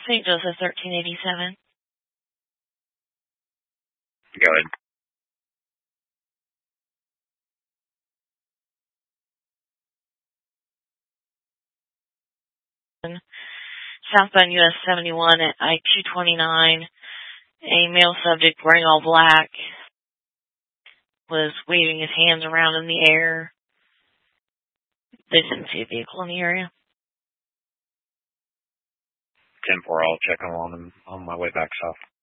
St. Joseph, 1387. Go ahead. Southbound US 71 at I-229. A male subject wearing all black was waving his hands around in the air. They didn't see a vehicle in the area. 10-4, I'll check on my way back south.